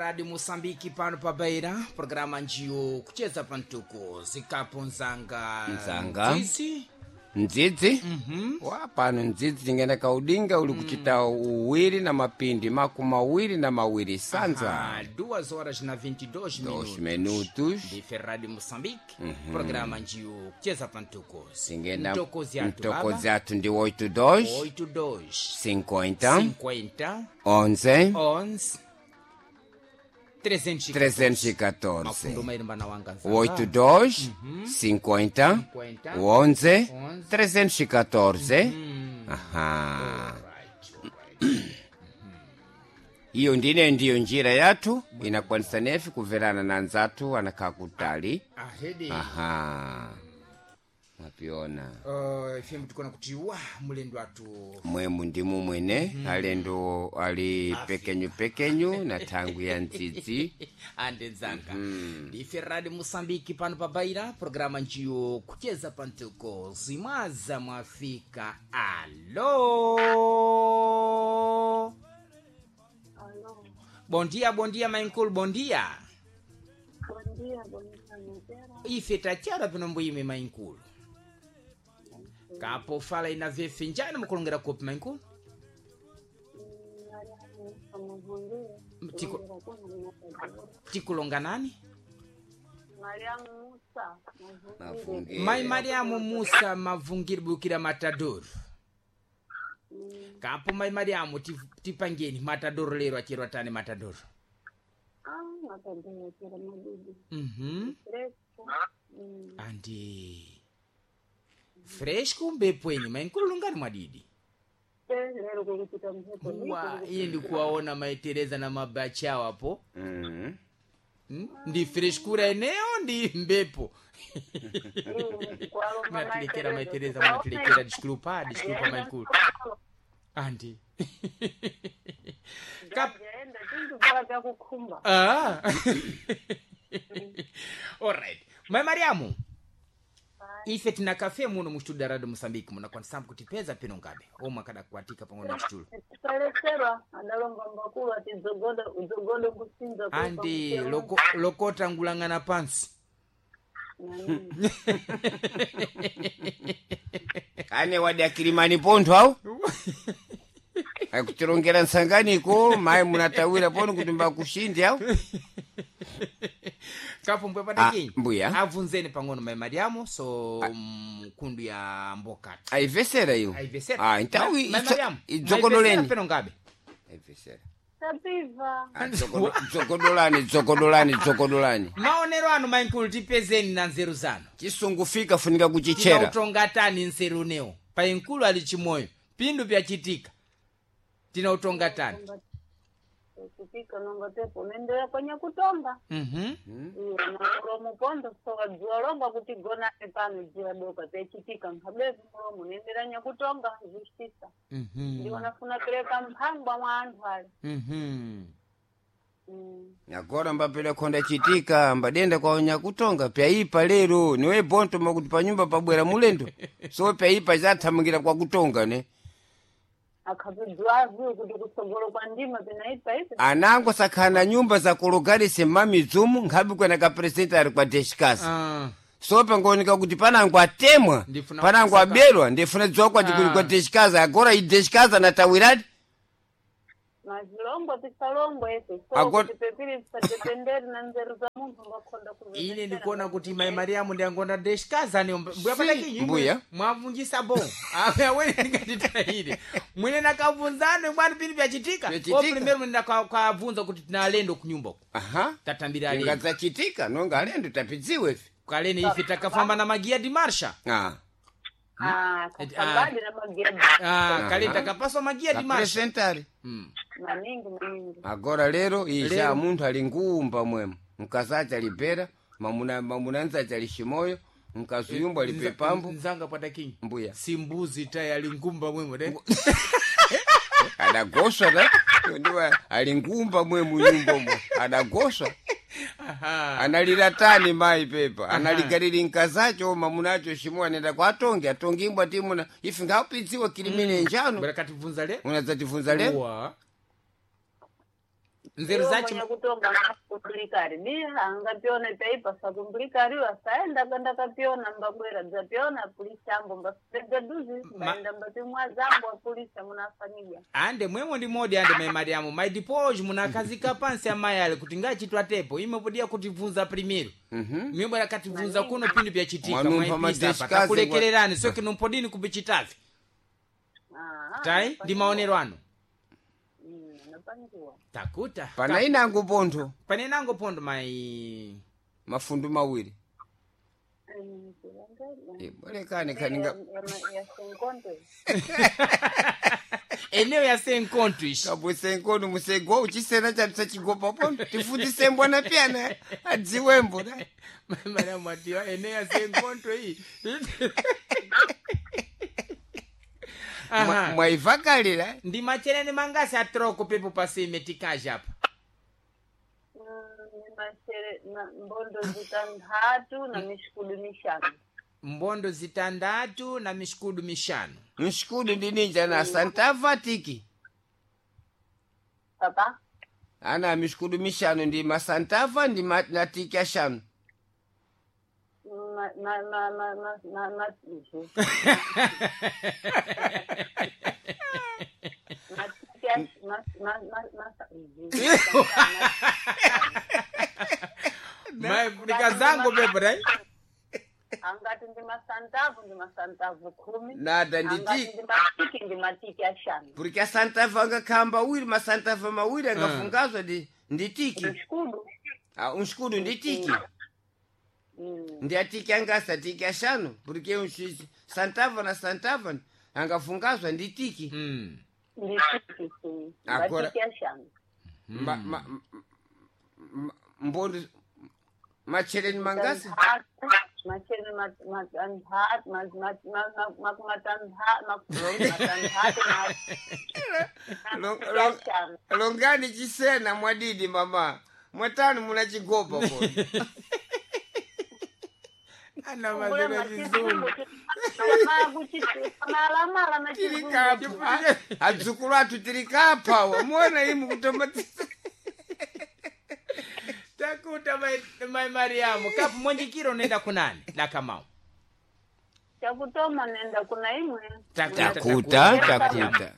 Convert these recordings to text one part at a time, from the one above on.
Rádio Moçambique pano pa Beira, programa njiyo kucheza pantuko zikapo nzanga Ndzidzi wapano ndzidzi tingenda kaudinga uli kuchita uwiri na mapindi mawiri na mawiri sanza 2h22 minutos de Rádio Moçambique, programa njiyo kucheza pantuko tingenda mtoko zatu ndi 82 50 11 314 82 50 11 314. Aha. Iyo ndine ndiyo njira yatu inakwanisa nefi kuverana na nzatu anakaa kutali. Aha. Mapiona. FM tukona kutiwa mulendo atu mwemu ndimu mwene alendo ali pekenyu na tangu ya nzizi ande nzanga ife Rádio Moçambique pano pa Beira, programa njiyo kucheza pantuko zimaza mwafika. Alô. Bom dia Mainkul, bom dia. Bom dia. Ife tachara pino mbuime Mainkul. Kapo fala ina vefe njani mukulongera kopi Mainkul? Tikulonga nani? Mariamu Musa Mavungiri bukira Matador. Kapo Mariamu tipangeni Matador lero achirwa tani Matador. Matador achirwa madidi. Andi fresco mbepweni mainkulungani mwadidi. Iye ndi kuwaona maitereza na mabacha wapo. Ndi freskura eneo ndi mbepo. Mnatilikera maitereza, mnatilikera disclupa mainkulu. Andi. Alright. Mariamu. Ife tina kafe muno mustudio Radio Moçambique muna kwansambu kutipeza peno ngabe omwe kada kuatika pang'ono na chitulo Talekera adalonga ngakulu ati uzogodo kusinza andi lokota ngulangana pansi. Kane wadi akilimani pontho au akutirongera nsanganiko mai munatawira pono kutimba kushindi au kapo mpepata kinyi mbuya avunzeni pang'ono Mariamu so mkundu ya mbokati aivesera iyo ntawi Mariamu izokodoleni peno ngabe aivesera tapiva zokodolani maonero anu Mainkulu tipezeni na nzeru zanu chisungufika funika kuchichera tinautongatani nseru neo Painkulu ali chimoyo pindu vyachitika tinautongatani kupika nonga tepo nendea kwenye kutonga mulomu pondo soka jualonga kuti gona epano jia doka techitika mhabezi mulomu nendera nya kutonga justiça ndiwo nafuna peleka mphangwa mwa anthu ali agora mbapele konda chitika mbadenda kwa nyakutonga pyaipa lero niwe bonto makuti panyumba pabwera mulendo so pyaipa zathamangira kwa kutonga ne akapedzwazi kuti kusogolo kwa ndima zinaipa ipi anango sakana nyumba za kologari semamizumu nkhabi kwena ka president ari kwa deshikazi so pengonika kuti panango atemwa panango abelwa ndifuna dzwa kwa chikuli kwa deshikazi agora ideshikazi anatawiradi mazilongo tisalongo ese so kuti pepili tisatependeri na nzeru za munthu ngakhonda kuve ine ndikuona kuti Mariamu ndiangonda deshikazi ne mbuya pata kinyi mbuya mwavunjisa bo awene ndikatita ine mwine nakavunzane bwana pili vyachitika primero mwine nakavunza kuti tinalendo kunyumba ku tatambira alendo ngazachitika nonga alendo tapidziwe kalene ife takafamba na magia di marsha kakambadi na magiadi kale takapaswa magia di marsha presentari maningi agora lero isha munthu ali ngumba mwemu mkasacha libera mamunanza chali shimoyo mkazuyumba alipe pambo nzanga pata kinyi mbuya simbuzi taya alingumba mwemu de adagoswa da ndiwa alingumba mwemu nyumba mwe adagoswa analira tani mai pepa analigaliri nkazacho mamunacho shimwa nenda kwa atongimbwa timuna ifi ngapidziwa kilimene njano bwana kativunza le unazativunza le nzeru zachi mwenye kutonga kumplikari ni angapione taipa sa kumplikari wasaenda kwenda kapiona mbabwera zapiona polisi ambo mbasega duzi mbaenda mbatimwa zambo polisi munafanyia ande mwemo ndi modi ande memariamu maidipoji munakazika pansi amayale kuti ngachitwa tepo imepodia kutivunza primero mimbo yakativunza kuno pindu byachitika mwaipisa takulekererani soke nompodini kubichitavi tai ndi maonero ano takuta panainango pontho mai mafundu mawiri bolekane kaninga eneo ya senkontro ishi kabwe senkontro musego uchisena chatsa chigopa pontho tifundise mbwana piana adziwembo da mara matiwa eneo ya senkontro hii mwaivakalira ndi macheneni mangasi atroko pepo pasimetikaje apa mbondo zitandatu na misikudu mishanu mbondo zitandatu na misikudu mishanu mishikudu ndi ninja na santava tiki papa ana mishikudu mishanu ndi masantava ndi na tiki ashanu maifurika zangu bebo rai angati ndi masantavu 10 nada ndi matiki ashanu porque a santava angakamba wiri masantava mawiri angafungazwa ndi tiki unskudu ndi tiki ndi atiki angasa tiki ashanu porque santava na santava angafungazwa ndi tiki ndi tiki agora matiki ashanu mbondo macheleni mangasi macheleni longani chisena mwadidi mama mwatanu muna chigopa po ana mazera chizungu adzukulu athu tirikapa wamona imu kutomatisa takuta mai mariamu kapu monjikiro unaenda kunani dakamao takutoma nenda kuna imwe takuta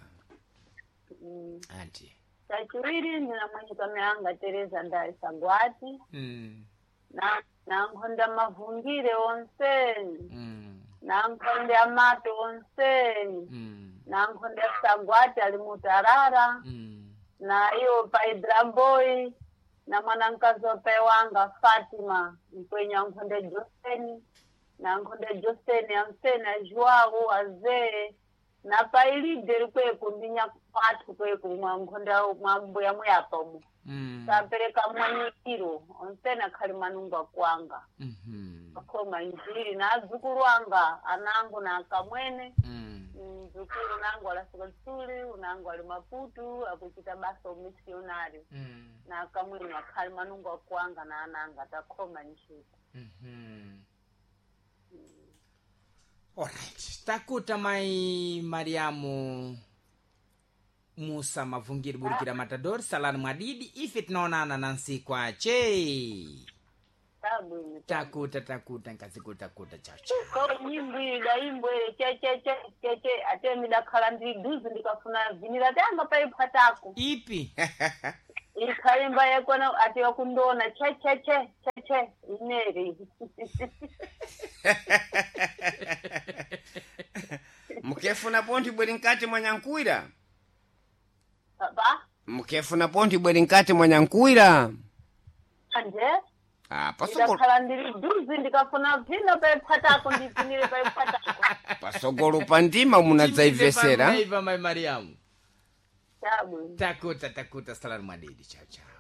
anti tachiwiri nina mwenye kameanga Teresa ndai sangwati na nkhonda mavungire onseni na nkhonda amato onseni na nkhonda sangwati alimutarara na iyo paidramboy na mwanankazi wape wanga Fatima mkwenya nkhonde Joseni na nkhonde Joseni amseni ajuahu azee na pailideri kweku ndinya patu kweku nkhonda mwambuya muyapamu tapereka mwanyikiro onseni akhali manungwa kwanga akoma injiri na azukuru wanga anangu na akamwene mzukuru nangu alasikalisuli unangu ali Maputu akuchita basa umisionari na akamwene akhali manungwa kwanga na ananga takoma nchiko alright takuta mai mariamu Musa mavungiri burikira matador salani mwadidi ife tunaonana na nsiku ache takuta nkazikutakuta chacha ko nyimbo ile che ate midakhala ndi duzi ndikafuna vinira tanga paipatako ipi ikhalimba yakona ati wakundona che ineri mukefuna ponti bweri nkati mwanyankuira papa mukefuna ponti bweri nkati mwanyankuira anje pasogolo ndakhala ndiri duzi ndikafuna vina paipatako ndivinire paipatako pasogolo pandima munadzaivesera iva mai mariamu takuta salani mwadidi chacha